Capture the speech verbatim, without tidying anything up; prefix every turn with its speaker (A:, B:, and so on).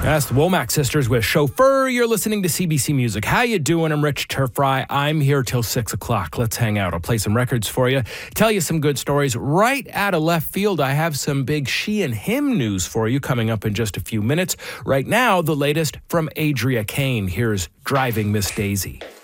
A: That's the Womack Sisters with Chauffeur. You're listening to C B C Music. How you doing? I'm Rich Turfry. I'm here till six o'clock. Let's hang out. I'll play some records for you, tell you some good stories. Right out of left field, I have some big she and him news for you coming up in just a few minutes. Right now, the latest from Adria Kane. Here's Driving Miss Daisy.